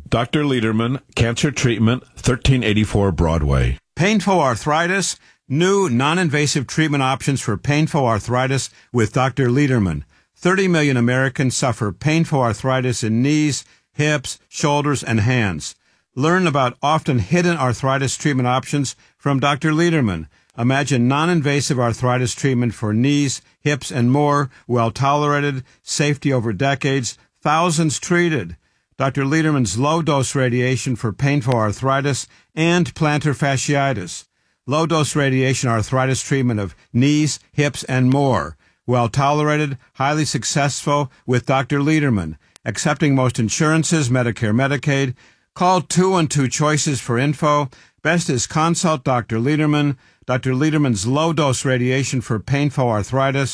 Dr. Lederman, Cancer Treatment, 1384 Broadway. Painful arthritis, new non-invasive treatment options for painful arthritis with Dr. Lederman. 30 million Americans suffer painful arthritis in knees, hips, shoulders, and hands. Learn about often hidden arthritis treatment options from Dr. Lederman. Imagine non-invasive arthritis treatment for knees, hips, and more, well-tolerated, safety over decades, thousands treated. Dr. Lederman's low-dose radiation for painful arthritis and plantar fasciitis. Low-dose radiation arthritis treatment of knees, hips, and more. Well-tolerated, highly successful with Dr. Lederman. Accepting most insurances, Medicare, Medicaid. Call 212 Choices for info. Best is consult Dr. Lederman. Dr. Lederman's low-dose radiation for painful arthritis,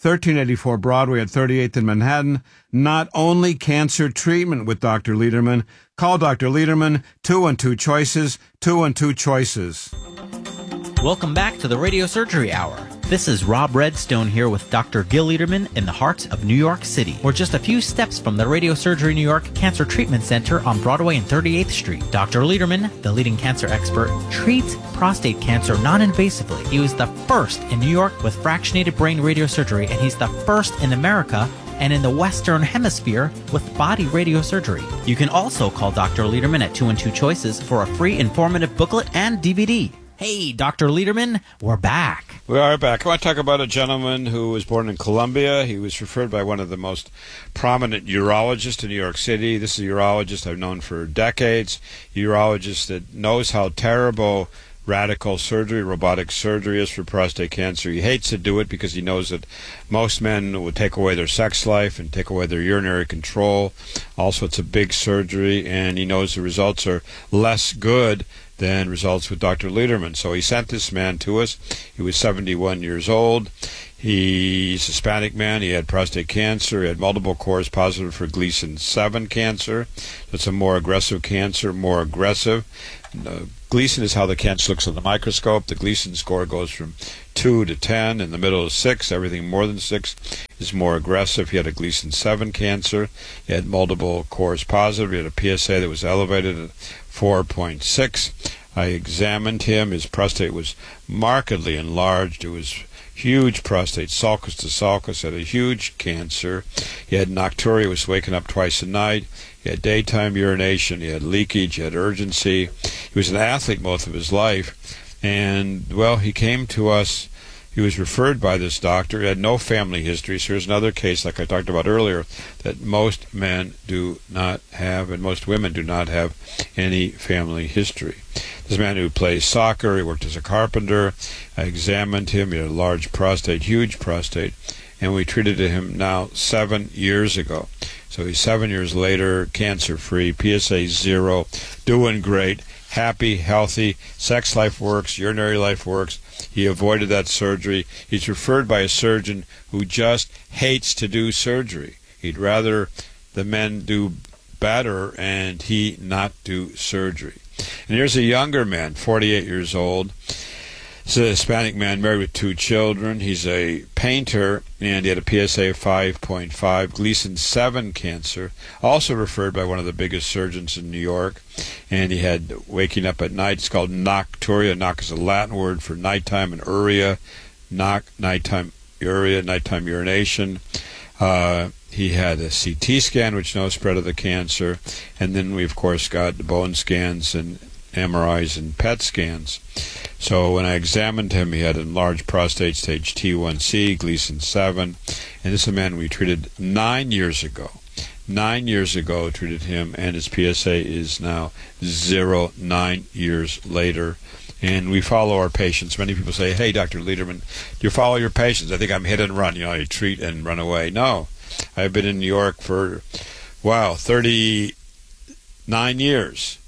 1384 Broadway at 38th in Manhattan. Not only cancer treatment with Dr. Lederman. Call Dr. Lederman, 212 Choices, 212 Choices. Welcome back to the Radio Surgery Hour. This is Rob Redstone here with Dr. Gil Lederman in the heart of New York City. We're just a few steps from the Radio Surgery New York Cancer Treatment Center on Broadway and 38th Street. Dr. Lederman, the leading cancer expert, treats prostate cancer non-invasively. He was the first in New York with fractionated brain radiosurgery, and he's the first in America and in the Western Hemisphere with body radiosurgery. You can also call Dr. Lederman at 212 Choices for a free informative booklet and DVD. Hey, Dr. Lederman, we're back. We are back. I want to talk about a gentleman who was born in Columbia. He was referred by one of the most prominent urologists in New York City. This is a urologist I've known for decades, a urologist that knows how terrible radical surgery, robotic surgery is for prostate cancer. He hates to do it because he knows that most men would take away their sex life and take away their urinary control. Also, it's a big surgery, and he knows the results are less good than results with Dr. Lederman. So he sent this man to us. He was 71 years old. He's a Hispanic man. He had prostate cancer. He had multiple cores positive for Gleason 7 cancer. That's a more aggressive cancer, more aggressive. Gleason is how the cancer looks on the microscope. The Gleason score goes from 2 to 10. In the middle is 6. Everything more than 6 is more aggressive. He had a Gleason 7 cancer. He had multiple cores positive. He had a PSA that was elevated at 4.6. I examined him. His prostate was markedly enlarged. It was huge prostate, sulcus to sulcus, had a huge cancer. He had nocturia, was waking up twice a night. He had daytime urination. He had leakage. He had urgency. He was an athlete most of his life. And, well, he came to us. He was referred by this doctor. He had no family history. So here's another case, like I talked about earlier, that most men do not have, and most women do not have any family history. This man who plays soccer, he worked as a carpenter. I examined him. He had a large prostate, huge prostate, and we treated him now 7 years ago. So he's 7 years later, cancer-free, PSA 0, doing great, happy, healthy, sex life works, urinary life works. He avoided that surgery. He's referred by a surgeon who just hates to do surgery. He'd rather the men do better and he not do surgery. And here's a younger man, 48 years old. He's a Hispanic man married with 2 children. He's a painter, and he had a PSA of 5.5, Gleason 7 cancer, also referred by one of the biggest surgeons in New York. And he had waking up at night. It's called nocturia. Noc is a Latin word for nighttime, and uria, nighttime uria, nighttime urination. He had a CT scan, which no spread of the cancer. And then we, of course, got bone scans and MRIs and PET scans. So when I examined him, he had enlarged prostate stage T1C, Gleason 7. And this is a man we treated 9 years ago. 9 years ago, treated him, and his PSA is now 0, 9 years later. And we follow our patients. Many people say, hey, Dr. Lederman, do you follow your patients? I think I'm hit and run. You know, you treat and run away. No. I've been in New York for, 39 years.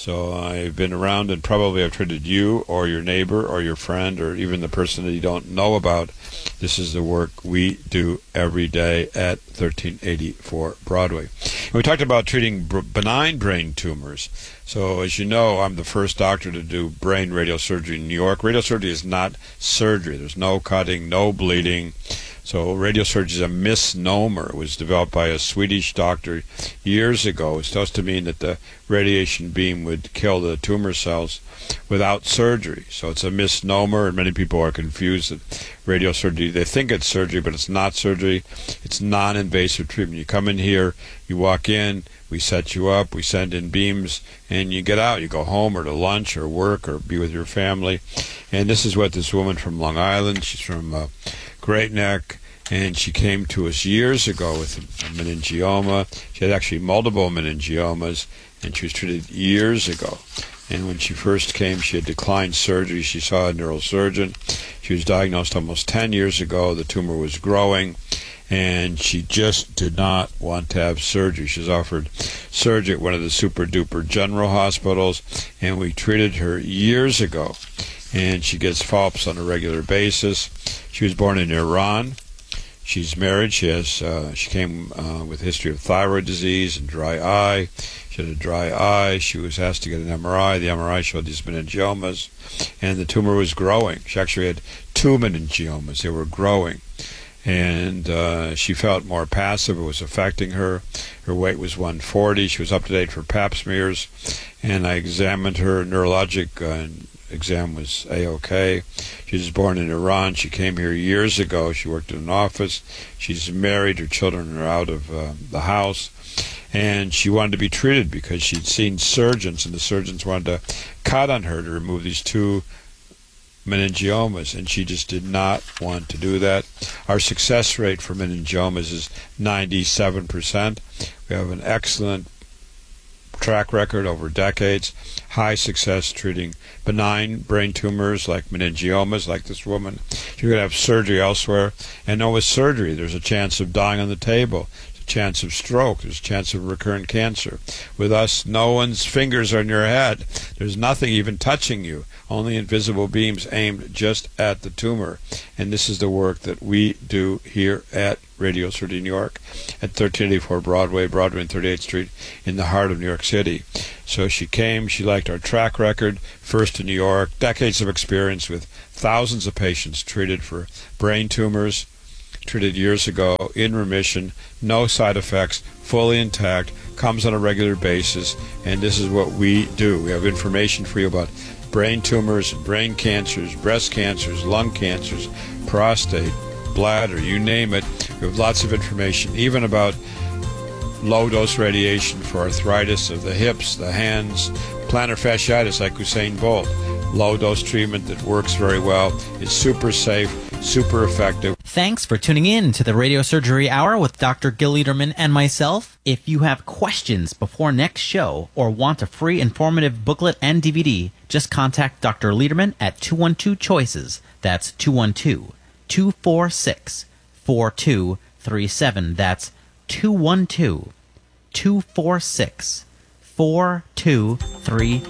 So I've been around, and probably I've treated you or your neighbor or your friend or even the person that you don't know about. This is the work we do every day at 1384 Broadway. And we talked about treating benign brain tumors. So as you know, I'm the first doctor to do brain radiosurgery in New York. Radiosurgery is not surgery. There's no cutting, no bleeding. So radiosurgery is a misnomer. It was developed by a Swedish doctor years ago. It's supposed to mean that the radiation beam would kill the tumor cells without surgery. So it's a misnomer, and many people are confused that radiosurgery, they think it's surgery, but it's not surgery. It's non-invasive treatment. You come in here, you walk in, we set you up, we send in beams, and you get out. You go home or to lunch or work or be with your family. And this is what this woman from Long Island, she's from Great Neck, and she came to us years ago with a meningioma. She had actually multiple meningiomas, and she was treated years ago. And when she first came, she had declined surgery. She saw a neurosurgeon. She was diagnosed almost 10 years ago. The tumor was growing, and she just did not want to have surgery. She was offered surgery at one of the super-duper general hospitals, and we treated her years ago. And she gets follow-ups on a regular basis. She was born in Iran. She's married. She came with a history of thyroid disease and dry eye. She had a dry eye. She was asked to get an MRI. The MRI showed these meningiomas, and the tumor was growing. She actually had 2 meningiomas. They were growing. And she felt more passive. It was affecting her. Her weight was 140. She was up to date for pap smears. And I examined her. Neurologic exam was A-OK. She was born in Iran. She came here years ago. She worked in an office. She's married. Her children are out of the house. And she wanted to be treated because she'd seen surgeons, and the surgeons wanted to cut on her to remove these 2 meningiomas, and she just did not want to do that. Our success rate for meningiomas is 97%. We have an excellent track record over decades, high success treating benign brain tumors like meningiomas, like this woman. You're going to have surgery elsewhere, and no, with surgery, there's a chance of dying on the table. Chance of stroke, there's a chance of recurrent cancer. With us, no one's fingers are in your head. There's nothing even touching you, only invisible beams aimed just at the tumor. And this is the work that we do here at Radiosurgery New York at 1384 Broadway and 38th Street in the heart of New York City. So she came, she liked our track record, first in New York, decades of experience with thousands of patients treated for brain tumors, treated years ago, in remission, no side effects, fully intact, comes on a regular basis, and this is what we do. We have information for you about brain tumors, brain cancers, breast cancers, lung cancers, prostate, bladder, you name it. We have lots of information, even about low-dose radiation for arthritis of the hips, the hands, plantar fasciitis like Usain Bolt. Low-dose treatment that works very well. It's super safe, super effective. Thanks for tuning in to the Radiosurgery Hour with Dr. Gil Lederman and myself. If you have questions before next show or want a free informative booklet and DVD, just contact Dr. Lederman at 212-CHOICES. That's 212-246-4237. That's 212-246-4237.